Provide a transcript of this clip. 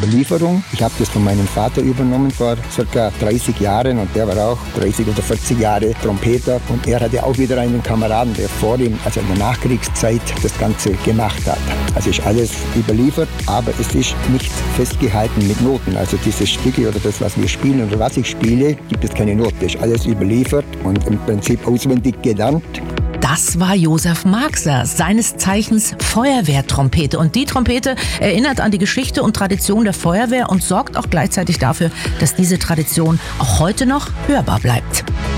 Überlieferung. Ich habe das von meinem Vater übernommen vor ca. 30 Jahren und der war auch 30 oder 40 Jahre Trompeter und er hatte auch wieder einen Kameraden, der vor ihm, also in der Nachkriegszeit, das Ganze gemacht hat. Also ist alles überliefert, aber es ist nicht festgehalten mit Noten. Also diese Stücke oder das, was wir spielen oder was ich spiele, gibt es keine Note. Das ist alles überliefert und im Prinzip auswendig gelernt. Das war Josef Marxer, seines Zeichens Feuerwehrtrompete. Und die Trompete erinnert an die Geschichte und Tradition der Feuerwehr und sorgt auch gleichzeitig dafür, dass diese Tradition auch heute noch hörbar bleibt.